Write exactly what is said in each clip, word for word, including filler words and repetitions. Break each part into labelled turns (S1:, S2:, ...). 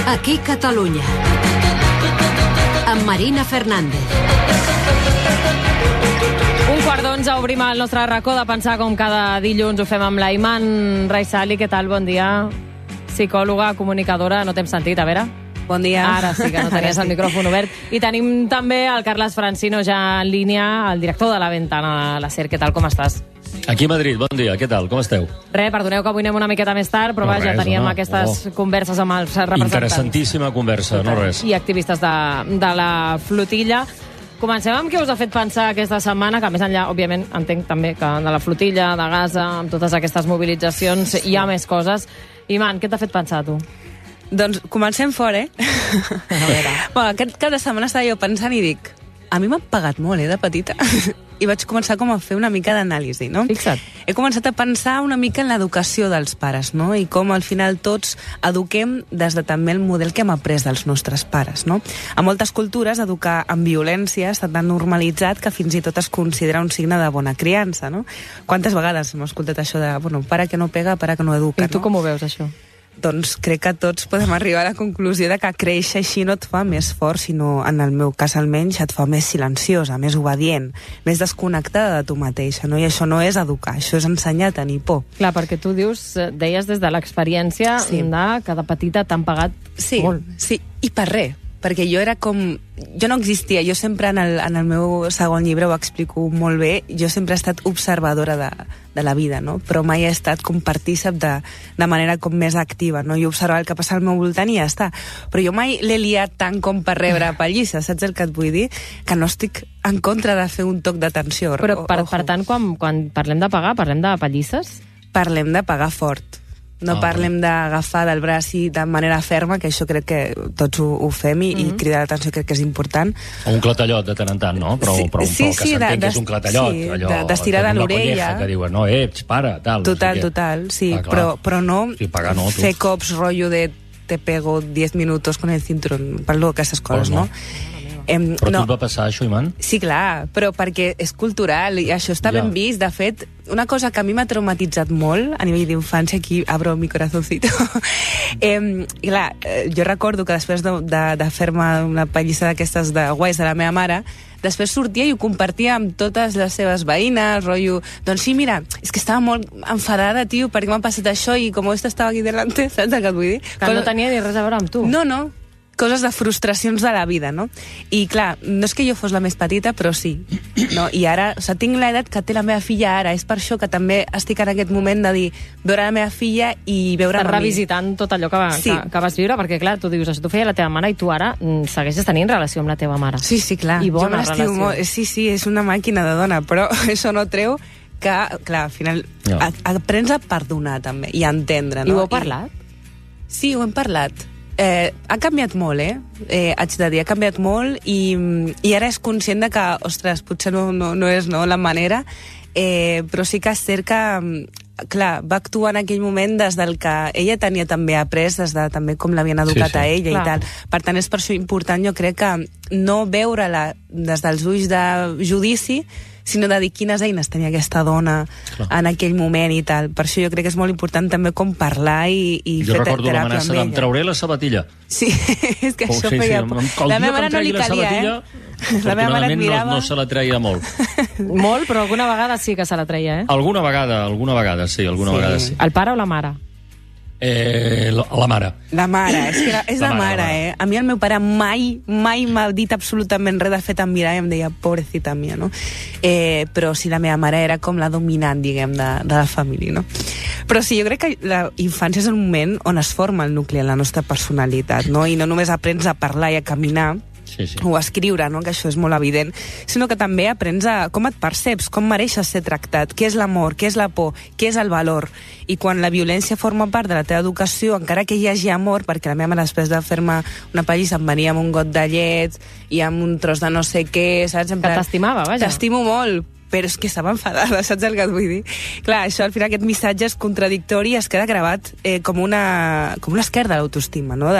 S1: Aquí Catalunya. Amb Marina Fernández.
S2: Un quart d'onze obrim el nostre racó de pensar com cada dilluns ho fem amb la Iman Raisali. Què tal? Bon dia. Psicòloga, comunicadora, no t'hem sentit, a veure?
S3: Bon dia.
S2: Ara sí que no tenies el micròfon obert. I tenim també el Carles Francino ja en línia, el director de La Ventana, la SER. Què tal, com estàs?
S4: Aquí a Madrid, bon dia, què tal, com esteu?
S2: Res, perdoneu que avui anem una miqueta més tard, però
S4: no
S2: vaja,
S4: res,
S2: teníem
S4: no,
S2: aquestes
S4: oh.
S2: converses amb els representants.
S4: Interessantíssima conversa, no res.
S2: I activistes de, de la flotilla. Comencem amb què us ha fet pensar aquesta setmana, que més enllà, òbviament, entenc també que de la flotilla, de Gaza, amb totes aquestes mobilitzacions, hi ha més coses. Iman, què t'ha fet pensar, tu?
S3: Doncs comencem fort, eh?
S2: A veure.
S3: Bueno, aquest cap de setmana estava jo pensant i dic, a mi m'han pagat molt, eh, de petita. I vaig començar com a fer una mica d'anàlisi, no?
S2: Fixa't.
S3: He començat a pensar una mica en l'educació dels pares, no? I com al final tots eduquem des de també el model que hem après dels nostres pares, no? A moltes cultures educar amb violència està tan normalitzat que fins i tot es considera un signe de bona criança, no? Quantes vegades hem escoltat això de, bueno, pare que no pega, pare que no educa,
S2: I tu
S3: no?
S2: com ho veus, això?
S3: Doncs crec que tots podem arribar a la conclusió de que créixer així no et fa més fort, sinó, en el meu cas almenys, et fa més silenciosa, més obedient, més desconnectada de tu mateixa, no? I això no és educar, això és ensenyar a tenir por.
S2: Clar, perquè tu dius, deies des de l'experiència
S3: Sí.
S2: de que de petita t'han pagat
S3: Sí,
S2: molt.
S3: sí, i per res, perquè jo era com... Jo no existia, jo sempre en el, en el meu segon llibre ho explico molt bé, jo sempre he estat observadora de, de la vida, no? Però mai he estat com partícip de, de manera com més activa, no? Jo observava el que passa al meu voltant i ja està. Però jo mai l'he liat tant com per rebre pallisses, saps el que et vull dir? Que no estic en contra de fer un toc d'atenció.
S2: Però, per, per tant, quan, quan parlem de pagar, parlem de pallisses?
S3: Parlem de pagar fort. No
S4: Ah,
S3: parlem d'agafar del braç i de manera ferma, que això crec que tots ho, ho fem i,
S2: Mhm.
S3: i cridar l'atenció crec que és important.
S4: O un clatallot de tant en tant, no? Però,
S3: Sí,
S4: però,
S3: sí,
S4: però que
S3: sí,
S4: s'entén
S3: de-
S4: que és un clatallot.
S3: sí,
S4: allò,
S3: de- d'estirar de
S4: com la
S3: l'orella.
S4: colleja, que diuen, no, eh, para, tal.
S3: Total,
S4: no sé què.
S3: total, sí,
S4: Ah, clar.
S3: però, però no
S4: Sí, pagar no, tu.
S3: fer cops rotllo de te pego diez minutos con el cinturón, parlo d'aquestes coses,
S4: no.
S3: no? Em,
S4: Però
S3: no.
S4: tu et va passar això, Iman?
S3: Sí, clar, però perquè és cultural i això està
S4: Ja.
S3: ben vist. De fet, una cosa que a mi m'ha traumatitzat molt a nivell d'infància, aquí abro mi corazoncito, eh, i clar, eh, jo recordo que després de, de, de fer-me una pallissa d'aquestes de guais de la meva mare, després sortia i ho compartia amb totes les seves veïnes, rotllo, doncs sí, mira, és que estava molt enfadada, tio, perquè m'ha passat això i com esto estava aquí delante, saps el que et vull dir?
S2: Que no tenia ni res a veure amb tu.
S3: No, no, coses de frustracions de la vida, no? I clar, no és que jo fos la més petita, però sí. No? I ara, o sigui, tinc l'edat que té la meva filla ara, és per això que també estic en aquest moment de dir, veure la meva filla i veure'm
S2: Estàs
S3: a mi.
S2: revisitant tot allò que, va,
S3: Sí.
S2: que, que vas viure, perquè clar, tu dius, això t'ho feia la teva mare i tu ara mm, segueixes tenint relació amb la teva mare.
S3: Sí, sí, clar.
S2: I bona
S3: jo me l'estimo
S2: relació.
S3: molt. Sí, sí, és una màquina de dona, però això no treu que, clar, al final
S4: No.
S3: a- aprens a perdonar també i a entendre, no?
S2: I ho heu parlat?
S3: Sí, ho hem parlat. Eh, ha canviat molt, eh? eh? Haig de dir, ha canviat molt i, i ara és conscient de que, ostres, potser no, no, no és no, la manera, eh, però sí que és cert que, clar, va actuar en aquell moment des del que ella tenia també après, des de també com l'havien educat
S4: Sí, sí.
S3: a ella
S2: Clar.
S3: i tal. Per tant, és per això important, jo crec que no veure-la des dels ulls de judici, sinó de dir quines eines tenia aquesta dona
S4: Clar.
S3: en aquell moment i tal. Per això jo crec que és molt important també com parlar i, i
S4: Jo
S3: fer
S4: recordo
S3: teràpia
S4: l'amenaça
S3: amb
S4: d'em
S3: ella.
S4: trauré la sabatilla.
S3: Sí, és que
S4: Oh,
S3: això
S4: sí, sí,
S3: feia
S4: amb-
S3: por.
S4: amb- el
S3: La
S4: dia
S3: meva
S4: que
S3: mare
S4: em
S3: no li
S4: tregui la
S3: calia,
S4: sabatilla,
S3: eh? La meva mare et
S4: afortunadament
S3: mirava...
S4: no, no se la treia molt.
S2: Molt, però alguna vegada sí que se la treia, eh?
S4: Alguna vegada, alguna vegada, sí, alguna
S3: Sí.
S4: vegada sí.
S2: El pare o la mare?
S4: Eh, la, la mare.
S3: La mare, és que la, és
S4: La
S3: la,
S4: mare,
S3: mare,
S4: la mare.
S3: eh? A mi el meu pare mai, mai m'ha dit absolutament res. De fet, em mirava i em deia, pobrecita mia, no? Eh, però sí, la meva mare era com la dominant, diguem, de, de la família, no? Però sí, jo crec que la infància és el moment on es forma el nucli en la nostra personalitat, no? I no només aprens a parlar i a caminar,
S4: Sí, sí.
S3: o a escriure, no? Que això és molt evident, sinó que també aprens a com et perceps, com mereixes ser tractat, què és l'amor, què és la por, què és el valor. I quan la violència forma part de la teva educació, encara que hi hagi amor, perquè la meva mare després de fer-me una pallissa em venia amb un got de llet i amb un tros de no sé què, saps? En
S2: Que
S3: plan,
S2: t'estimava, vaja.
S3: T'estimo molt, però és que estava enfadada, saps el que et vull dir? Clar, això al final, aquest missatge és contradictori i es queda gravat eh, com una com una esquerda de l'autoestima, no? De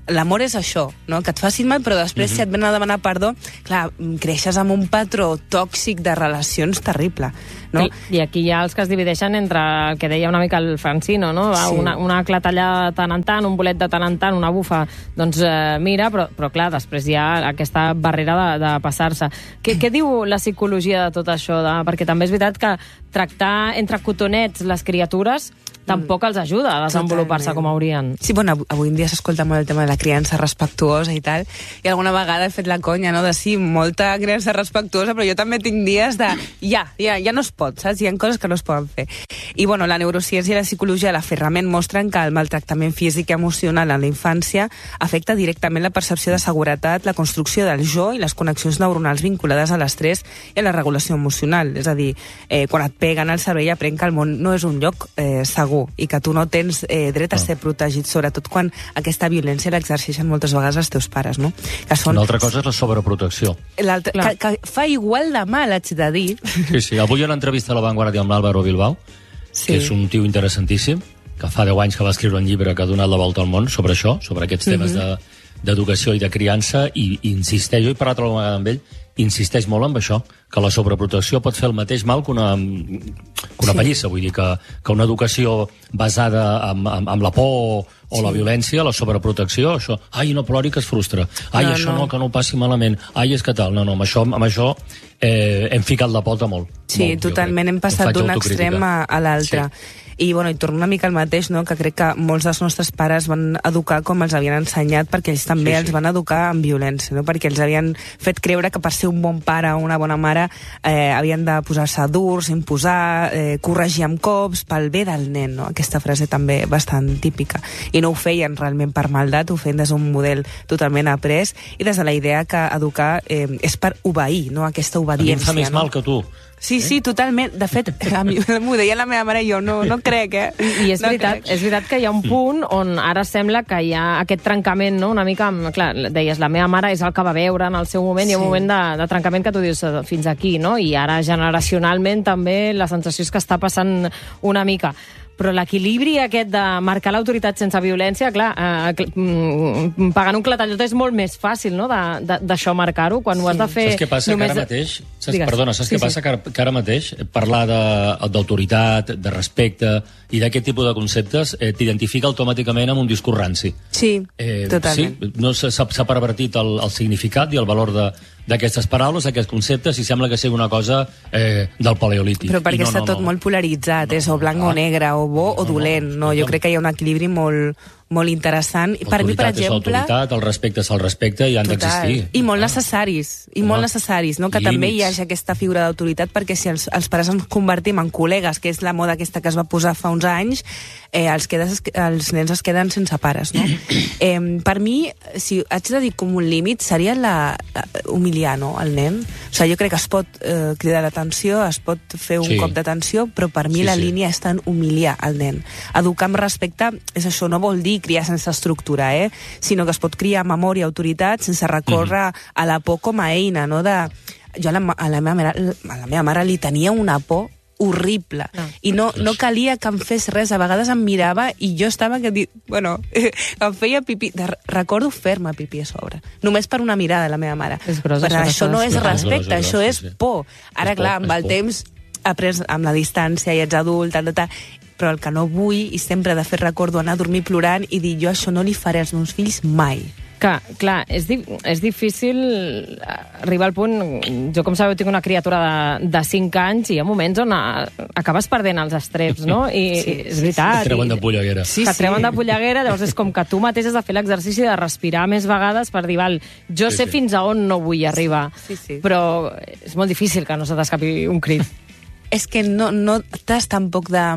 S3: l'amor és això, no? Que et facin mal, però després, mm-hmm. si et venen a demanar perdó, clar, creixes amb un patró tòxic de relacions terrible, no?
S2: I, I aquí hi ha els que es divideixen entre el que deia una mica el Francino, no? Sí. Una, una clatellada de tant en tant, un bolet de tant en tant, una bufa, doncs eh, mira, però, però clar, després hi ha aquesta barrera de, de passar-se. Què, què diu la psicologia de tot això? De, perquè també és veritat que tractar entre cotonets les criatures tampoc els ajuda a desenvolupar-se com haurien.
S3: Sí, bueno, avui en dia s'escolta molt el tema de la criança respectuosa i tal, i alguna vegada he fet la conya, no?, de sí, molta criança respectuosa, però jo també tinc dies de ja, ja, ja no es pot, saps? Hi ha coses que no es poden fer. I, bueno, la neurociència i la psicologia de la Ferrament mostren que el maltractament físic i emocional en la infància afecta directament la percepció de seguretat, la construcció del jo i les connexions neuronals vinculades a l'estrès i a la regulació emocional. És a dir, eh, quan et peguen al cervell aprèn que el món no és un lloc eh, segur i que tu no tens eh, dret a ser protegit, sobretot quan aquesta violència l'exerceixen moltes vegades els teus pares, no? Que són...
S4: Una altra cosa és la sobreprotecció.
S3: Que, que fa igual de mal, haig de dir.
S4: Sí, sí. Avui a l'entrevista a La Vanguardia amb l'Álvaro Bilbao, sí. que és un tio interessantíssim, que fa deu anys que va escriure un llibre que ha donat la volta al món sobre això, sobre aquests temes mm-hmm. de, d'educació i de criança, i, i insisteix, jo he parlat alguna vegada amb ell, insisteix molt en això, que la sobreprotecció pot fer el mateix mal que una, que una sí. pallissa, vull dir que, que una educació basada en, en, en la por o sí. la violència, la sobreprotecció, això, ai, no plori que es frustra, ai, no, això no. no, que no ho passi malament, ai, és que tal, no, no, amb això, amb això eh, hem ficat la pota molt.
S3: Sí,
S4: molt,
S3: totalment, hem passat d'un extrem a, a l'altre. Sí. I, bueno, i torno una mica al mateix, no?, que crec que molts dels nostres pares van educar com els havien ensenyat, perquè ells també sí, sí. els van educar amb violència, no?, perquè els havien fet creure que per ser un bon pare o una bona mare eh, havien de posar-se durs, imposar, eh, corregir amb cops, pel bé del nen, no?, aquesta frase també bastant típica. I no ho feien realment per maldat, ho feien des d'un model totalment après i des de la idea que educar eh, és per obeir, no?, aquesta obediència.
S4: A mi em fa més
S3: no?
S4: mal que tu.
S3: Sí, sí, totalment. De fet, a mi m'ho deia la meva mare i jo no, no crec, eh?
S2: I és,
S3: no
S2: veritat,
S3: crec.
S2: és veritat que hi ha un punt on ara sembla que hi ha aquest trencament, no?, una mica, amb, clar, deies, la meva mare és el que va veure en el seu moment, sí. hi ha un moment de, de trencament que tu dius fins aquí, no?, i ara generacionalment també la sensació és que està passant una mica. Però l'equilibri aquest de marcar l'autoritat sense violència, clar, eh, pagant un clatallot és molt més fàcil, no?, d'això marcar-ho, quan sí. ho has de fer...
S4: Saps què passa?
S2: Només...
S4: Que ara mateix... Saps, perdona, saps sí, què passa? Sí. Que ara mateix parlar d'autoritat, de, de respecte i d'aquest tipus de conceptes eh, t'identifica automàticament amb un discurs ranci.
S3: Sí,
S4: eh,
S3: totalment.
S4: Sí, no s'ha pervertit el, el significat i el valor de d'aquestes paraules, d'aquests conceptes, i sembla que sigui una cosa eh, del paleolític.
S3: Però perquè
S4: no,
S3: està
S4: no,
S3: tot
S4: no.
S3: molt polaritzat,
S4: no,
S3: és o blanc
S4: no,
S3: o negre, o bo
S4: no,
S3: o dolent. No, no, jo crec que hi ha un equilibri molt, molt interessant. Per mi, per exemple...
S4: L'autoritat, el respecte és el respecte i han d'existir.
S3: I molt necessaris, i molt necessaris, no? Que límits. També hi hagi aquesta figura d'autoritat, perquè si els, els pares ens convertim en col·legues, que és la moda aquesta que es va posar fa uns anys, eh, els, quedes, els nens es queden sense pares, no? eh, per mi, si haig de dir com un límit, seria la, la, humiliar, no?, el nen. O sigui, jo crec que es pot eh, cridar l'atenció, es pot fer un sí. cop d'atenció, però per mi sí, la sí. línia està en humiliar el nen. Educar amb respecte és això, no vol dir criar sense estructura, eh? Sinó que es pot criar amb amor i autoritat sense recórrer mm-hmm. a la por com a eina, no? De... Jo a la, a, la meva mare, a la meva mare li tenia una por horrible. No. I no, no calia que em fes res. A vegades em mirava i jo estava que... Bueno, em feia pipí. De, recordo fer-me pipí a sobre. Només per una mirada de la meva mare.
S2: És grossa,
S3: però això no és respecte,
S4: grossa,
S3: això és
S4: sí, sí.
S3: por. Ara, és clar, por, amb el por. temps, après amb la distància, i ets adult, tal, tal, tal, però el que no vull, i sempre de fet recordo anar a dormir plorant i dir, jo això no li faré als meus fills mai.
S2: Clar, clar és, di és difícil arribar al punt... Jo, com sabeu, tinc una criatura de, de cinc anys i hi ha moments on a, acabes perdent els estreps, no? I, sí, i és veritat.
S4: Que treuen de polleguera.
S2: Sí, que treuen sí. de polleguera, llavors és com que tu mateix has de fer l'exercici de respirar més vegades per dir, val, jo sí, sé sí. fins a on no vull arribar, sí, sí. però és molt difícil que no se t'escapi un crit.
S3: És que no, no t'has tampoc de...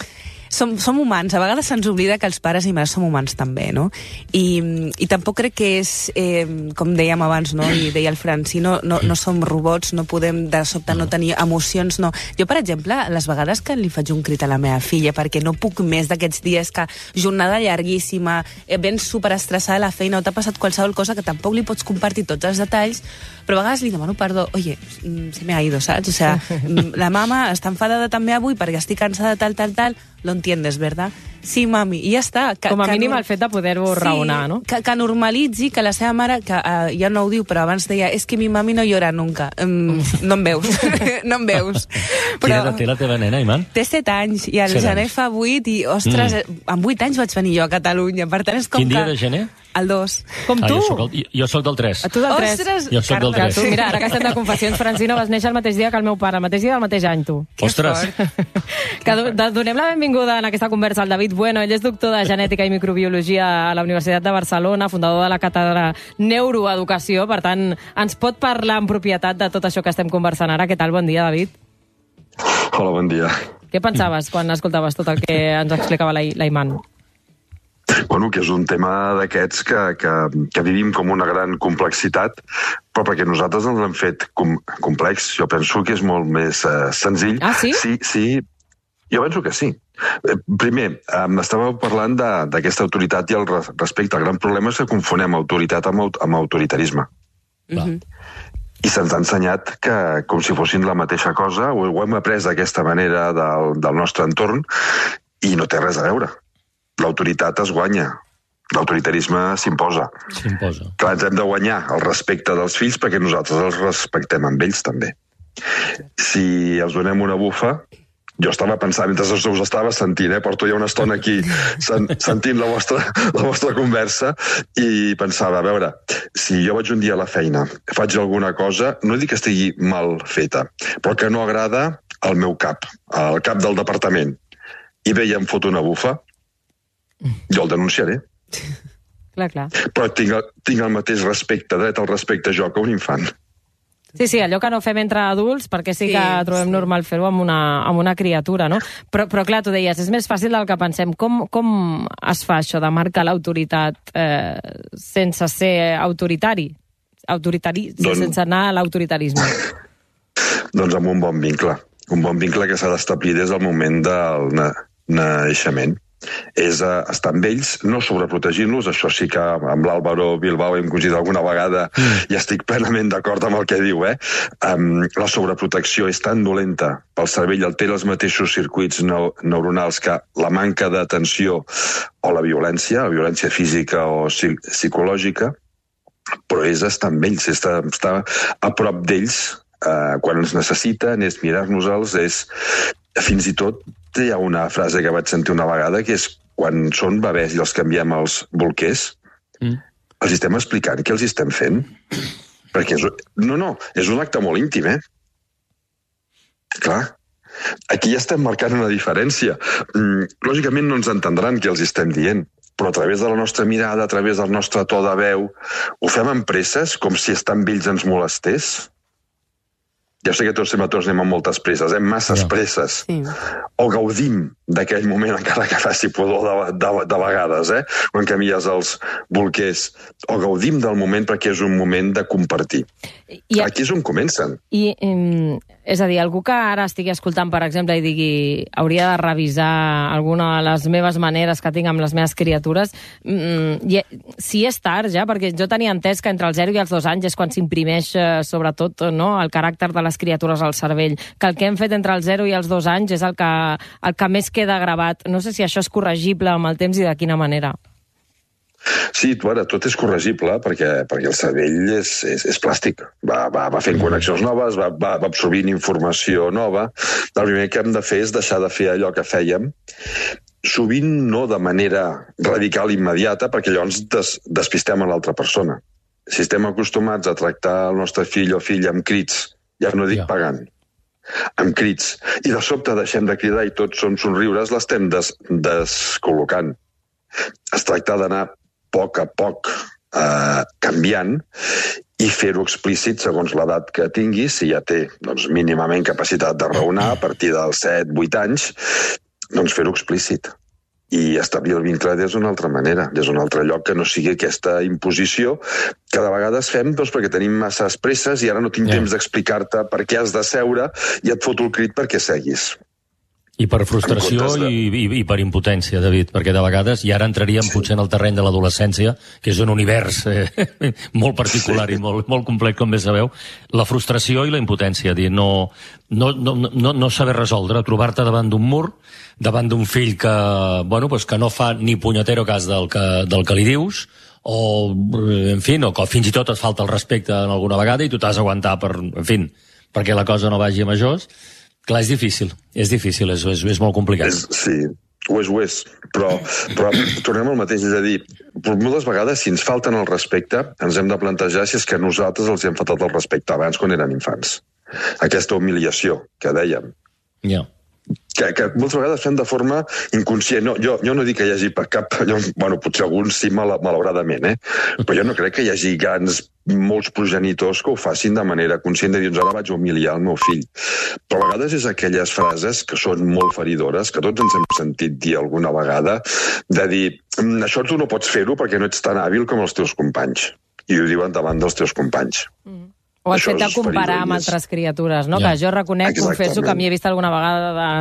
S3: Som, som humans, a vegades se'ns oblida que els pares i mares som humans també, no? I, i tampoc crec que és, eh, com dèiem abans, no? I deia el Franci, no, no, no som robots, no podem de sobte no tenir emocions, no. Jo, per exemple, les vegades que li faig un crit a la meva filla, perquè no puc més d'aquests dies que jornada llarguíssima, eh, vens superestressada a la feina o t'ha passat qualsevol cosa que tampoc li pots compartir tots els detalls, però a vegades li demano perdó, oye, se me ha ido, saps? O sea, la mama està enfadada també avui perquè estic cansada, tal, tal, tal, lo entiendes, ¿verdad? Sí, mami, i ja està. Que,
S2: Com a
S3: que
S2: mínim
S3: no...
S2: el fet de poder-ho
S3: sí,
S2: raonar, no?
S3: Que, que normalitzi que la seva mare, que uh, ja no ho diu, però abans deia, és es que mi mami no llora nunca. Um, no em veus, no em veus.
S4: Però... Quina edat té la teva nena, Iman?
S3: Té set anys, i el gener fa vuit, i, ostres, mm. amb vuit anys vaig venir jo a Catalunya, per tant és com
S4: Quin dia
S3: que...
S4: de gener?
S3: El dos.
S2: Com
S4: ah,
S2: tu?
S4: Jo soc, el, jo soc del tres.
S2: Tu del tres.
S3: Ostres,
S4: jo soc del tres.
S2: Tu, mira, ara que estem de confessions, Francino, vas néixer el mateix dia que el meu pare, el mateix dia del mateix any, tu.
S3: Que
S4: Ostres!
S2: Que do, donem la benvinguda en aquesta conversa al David Bueno. Ell és doctor de genètica i microbiologia a la Universitat de Barcelona, fundador de la càtedra Neuroeducació. Per tant, ens pot parlar en propietat de tot això que estem conversant ara. Què tal? Bon dia, David.
S5: Hola, bon dia.
S2: Què pensaves quan escoltaves tot el que ens explicava la, la Iman?
S5: Bueno, que és un tema d'aquests que, que, que vivim com una gran complexitat, però perquè nosaltres ens l'hem fet com, complex. Jo penso que és molt més uh, senzill.
S2: Ah, sí?
S5: Sí, sí. Jo penso que sí. Primer, um, estàveu parlant d'aquesta autoritat i el respecte. El gran problema és que confonem autoritat amb, amb autoritarisme.
S2: Mm-hmm.
S5: I se'ns ha ensenyat que, com si fossin la mateixa cosa, ho, ho hem après d'aquesta manera del, del nostre entorn, i no té res a veure. L'autoritat es guanya, l'autoritarisme s'imposa.
S4: S'imposa.
S5: Clar, ens hem de guanyar el respecte dels fills perquè nosaltres els respectem amb ells també. Si els donem una bufa, jo estava pensant, mentre us estava sentint, eh, porto ja una estona aquí sen, sentint la vostra, la vostra conversa, i pensava, a veure, si jo vaig un dia a la feina, faig alguna cosa, no dic que estigui mal feta, però que no agrada al meu cap, al cap del departament, i ve i em fot una bufa, jo el denunciaré.
S2: Clar, clar.
S5: Però tinc, tinc el mateix respecte, dret al respecte jo que un infant.
S2: Sí, sí, allò que no fem entre adults, perquè sí que sí, trobem sí. normal fer-ho amb, una, amb una criatura, no? Però, però clar, tu deies, és més fàcil del que pensem. Com, com es fa això de marcar l'autoritat eh, sense ser autoritari? Autoritari, doncs... sense anar a l'autoritarisme.
S5: Doncs amb un bon vincle. Un bon vincle que s'ha d'establir des del moment del na naixement. És uh, estar amb ells, no sobreprotegint-los, això sí que amb l'Álvaro Bilbao hem coincidit alguna vegada mm. i estic plenament d'acord amb el que diu, eh? Um, la sobreprotecció és tan dolenta pel cervell, altera els mateixos circuits no neuronals que la manca d'atenció o la violència, la violència física o psicològica, però és estar amb ells, és estar, estar a prop d'ells uh, quan ens necessiten, és mirar-nos-els, és fins i tot hi ha una frase que vaig sentir una vegada que és quan són bebès i els canviem els bolquers, mm. els estem explicant què els estem fent. Perquè és, no, no, és un acte molt íntim, eh? Clar, aquí ja estem marcant una diferència. Mm, lògicament no ens entendran què els estem dient, però a través de la nostra mirada, a través del nostre to de veu, ho fem amb presses, com si estar amb ells ens molestés. Ja sé que tots sempre tots anem amb moltes presses, eh? Masses no. presses. Sí. O gaudim d'aquell moment, encara que faci pudor de, de, de vegades, eh? Quan canvies els bolquers. O gaudim del moment perquè és un moment de compartir. I, aquí és on comencen.
S2: I, um, és a dir, algú que ara estigui escoltant, per exemple, i digui hauria de revisar alguna de les meves maneres que tinc amb les meves criatures, um, i, si és tard ja, perquè jo tenia entès que entre els zero i els dos anys és quan s'imprimeix, uh, sobretot, no, el caràcter de les criatures al cervell, que el que hem fet entre els zero i els dos anys és el que, el que més queda gravat. No sé si això és corregible amb el temps i de quina manera.
S5: Sí, ara, tot és corregible perquè, perquè el cervell és, és, és plàstic. Va, va, va fent connexions noves, va, va, va absorbint informació nova. El primer que hem de fer és deixar de fer allò que fèiem, sovint no de manera radical immediata, perquè llavors des, despistem a l'altra persona. Si estem acostumats a tractar el nostre fill o filla amb crits, ja no dic pagant, amb crits, i de sobte deixem de cridar i tots són somriures, l'estem des, descol·locant. Es tracta d'anar a poc a poc eh, canviant i fer-ho explícit segons l'edat que tingui, si ja té doncs, mínimament capacitat de raonar a partir dels set vuit anys, doncs fer-ho explícit. I establir el vincle des d'una altra manera, des d'un altre lloc que no sigui aquesta imposició que de vegades fem doncs, perquè tenim masses presses i ara no tinc yeah. temps d'explicar-te per què has de seure i et foto el crit perquè seguis.
S4: I per frustració de... i, i, i per impotència, David, perquè de vegades, i ara entraríem sí. potser en el terreny de l'adolescència, que és un univers eh, molt particular sí. i molt, molt complex, com bé sabeu, la frustració i la impotència, dir, no, no, no, no, no saber resoldre, trobar-te davant d'un mur, davant d'un fill que, bueno, pues que no fa ni punyetero cas del que, del que li dius, o, en fi, no, que fins i tot et falta el respecte en alguna vegada i tu t'has d'aguantar per, en fi, perquè la cosa no vagi a majors. Clar, és difícil, és difícil, és, és, és molt complicat.
S5: És, sí, ho és, ho és, però, però tornem al mateix, és a dir, moltes vegades, si ens falten el respecte, ens hem de plantejar si és que nosaltres els hem faltat el respecte abans, quan eren infants. Aquesta humiliació que dèiem.
S4: Ja. Yeah.
S5: Que, que moltes vegades fem de forma inconscient. No, jo, jo no dic que hi hagi cap... Jo, bueno, potser alguns sí, mal, malauradament, eh? Però jo no crec que hi hagi grans, molts progenitors que ho facin de manera conscient de dir, doncs ara vaig humiliar el meu fill. Però a vegades és aquelles frases que són molt feridores, que tots ens hem sentit dir alguna vegada, de dir, això tu no pots fer-ho perquè no ets tan hàbil com els teus companys. I ho diuen davant dels teus companys. Mm.
S2: O el fet de comparar amb altres criatures, no? Yeah. Que jo reconec, confesso, que m'hi he vist alguna vegada de